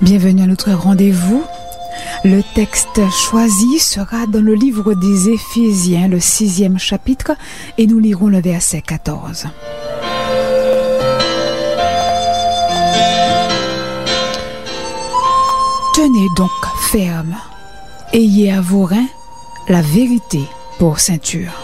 Bienvenue à notre rendez-vous. Le texte choisi sera dans le livre des Éphésiens, le 6e chapitre, et nous lirons le verset 14. Tenez donc ferme, ayez à vos reins la vérité pour ceinture.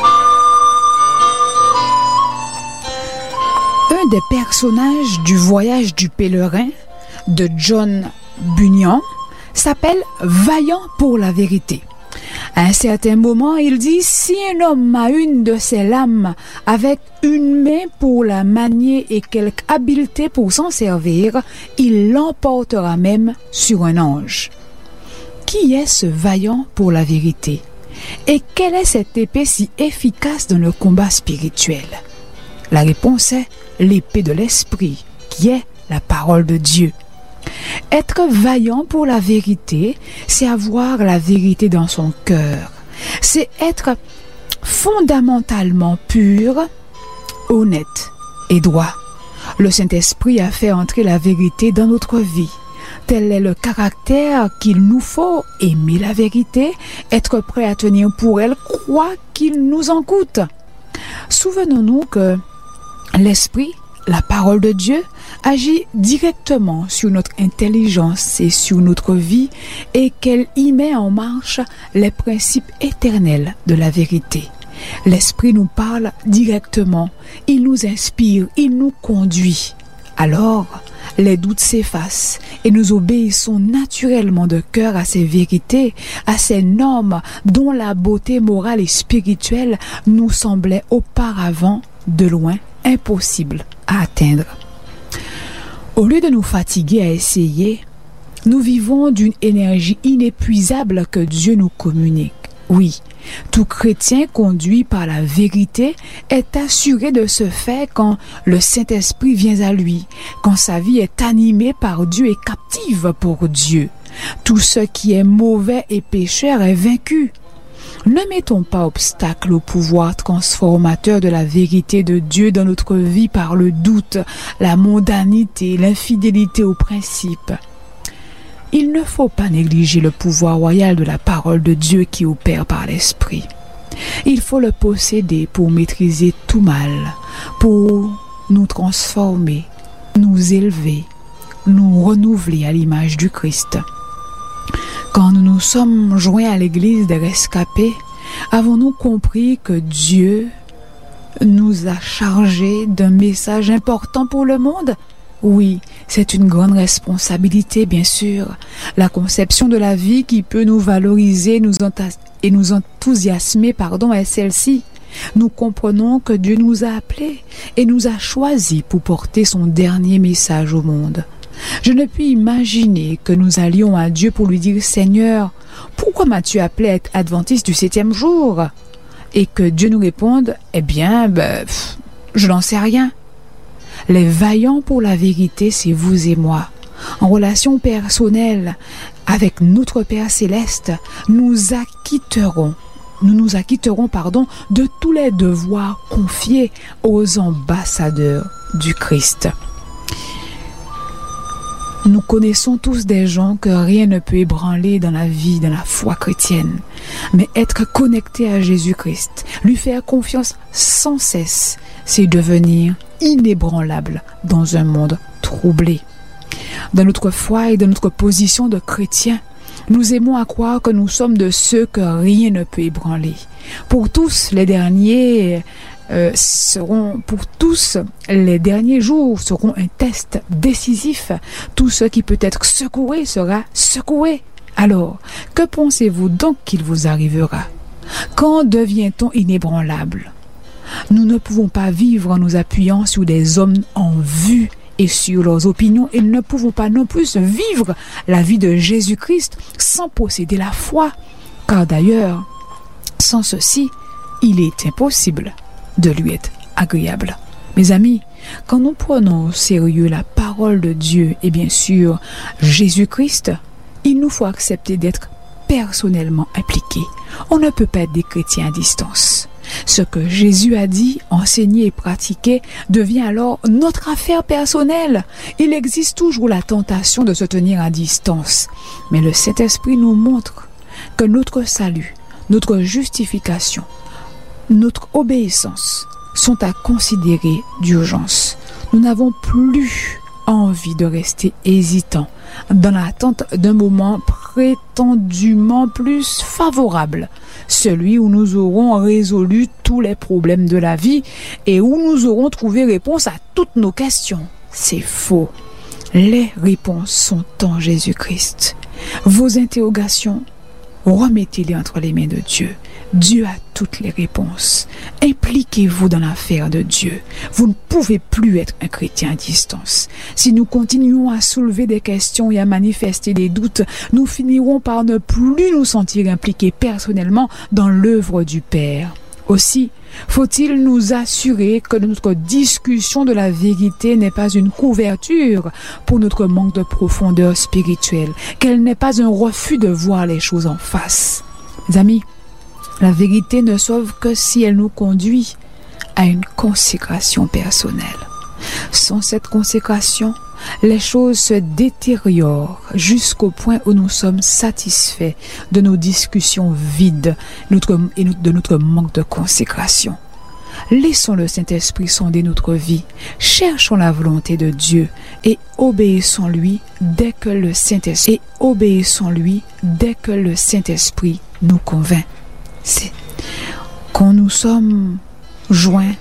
Un des personnages du Voyage du pèlerin de John Bunyan s'appelle Vaillant pour la vérité. À un certain moment, il dit: si un homme a une de ses lames avec une main pour la manier et quelque habileté pour s'en servir, il l'emportera même sur un ange. Qui est ce vaillant pour la vérité? Et quelle est cette épée si efficace dans le combat spirituel? La réponse est l'épée de l'esprit, qui est la parole de Dieu. Être vaillant pour la vérité, c'est avoir la vérité dans son cœur. C'est être fondamentalement pur, honnête et droit. Le Saint-Esprit a fait entrer la vérité dans notre vie. Tel est le caractère qu'il nous faut: aimer la vérité, être prêt à tenir pour elle, quoi qu'il nous en coûte. Souvenons-nous que l'Esprit, la parole de Dieu, agit directement sur notre intelligence et sur notre vie, et qu'elle y met en marche les principes éternels de la vérité. L'Esprit nous parle directement, il nous inspire, il nous conduit. Alors, les doutes s'effacent et nous obéissons naturellement de cœur à ces vérités, à ces normes dont la beauté morale et spirituelle nous semblait auparavant de loin impossible à atteindre. Au lieu de nous fatiguer à essayer, nous vivons d'une énergie inépuisable que Dieu nous communique. Oui, tout chrétien conduit par la vérité est assuré de ce fait quand le Saint-Esprit vient à lui, quand sa vie est animée par Dieu et captive pour Dieu. Tout ce qui est mauvais et pécheur est vaincu. Ne mettons pas obstacle au pouvoir transformateur de la vérité de Dieu dans notre vie par le doute, la mondanité, l'infidélité aux principes. Il ne faut pas négliger le pouvoir royal de la parole de Dieu qui opère par l'Esprit. Il faut le posséder pour maîtriser tout mal, pour nous transformer, nous élever, nous renouveler à l'image du Christ. Quand nous nous sommes joints à l'Église des rescapés, avons-nous compris que Dieu nous a chargés d'un message important pour le monde? Oui, c'est une grande responsabilité, bien sûr. La conception de la vie qui peut nous valoriser et nous enthousiasmer, est celle-ci. Nous comprenons que Dieu nous a appelés et nous a choisis pour porter son dernier message au monde. Je ne puis imaginer que nous allions à Dieu pour lui dire: Seigneur, pourquoi m'as-tu appelé à être adventiste du 7e jour? Et que Dieu nous réponde: je n'en sais rien. Les vaillants pour la vérité, c'est vous et moi. En relation personnelle avec notre Père Céleste, nous nous acquitterons de tous les devoirs confiés aux ambassadeurs du Christ. Nous connaissons tous des gens que rien ne peut ébranler dans la vie, dans la foi chrétienne. Mais être connecté à Jésus-Christ, lui faire confiance sans cesse, c'est devenir inébranlable dans un monde troublé. Dans notre foi et dans notre position de chrétien, nous aimons à croire que nous sommes de ceux que rien ne peut ébranler. Pour tous, les derniers jours seront un test décisif. Tout ce qui peut être secoué sera secoué. Alors, que pensez-vous donc qu'il vous arrivera? Quand devient-on inébranlable? Nous ne pouvons pas vivre en nous appuyant sur des hommes en vue et sur leurs opinions, et nous ne pouvons pas non plus vivre la vie de Jésus-Christ sans posséder la foi. Car d'ailleurs, sans ceci, il est impossible de lui être agréable. Mes amis, quand nous prenons au sérieux la parole de Dieu et bien sûr Jésus-Christ, il nous faut accepter d'être personnellement impliqués. On ne peut pas être des chrétiens à distance. Ce que Jésus a dit, enseigné et pratiqué devient alors notre affaire personnelle. Il existe toujours la tentation de se tenir à distance, mais le Saint-Esprit nous montre que notre salut, notre justification, notre obéissance sont à considérer d'urgence. Nous n'avons plus envie de rester hésitants dans l'attente d'un moment prétendument plus favorable, celui où nous aurons résolu tous les problèmes de la vie et où nous aurons trouvé réponse à toutes nos questions. C'est faux. Les réponses sont en Jésus-Christ. Vos interrogations, remettez-les entre les mains de Dieu. Dieu a toutes les réponses. Impliquez-vous dans l'affaire de Dieu. Vous ne pouvez plus être un chrétien à distance. Si nous continuons à soulever des questions et à manifester des doutes, nous finirons par ne plus nous sentir impliqués personnellement dans l'œuvre du Père. Aussi, faut-il nous assurer que notre discussion de la vérité n'est pas une couverture pour notre manque de profondeur spirituelle, qu'elle n'est pas un refus de voir les choses en face. Mes amis, la vérité ne sauve que si elle nous conduit à une consécration personnelle. Sans cette consécration, les choses se détériorent jusqu'au point où nous sommes satisfaits de nos discussions vides et de notre manque de consécration. Laissons le Saint-Esprit sonder notre vie, cherchons la volonté de Dieu et obéissons-lui dès que le Saint-Esprit nous convainc. Quand nous sommes joints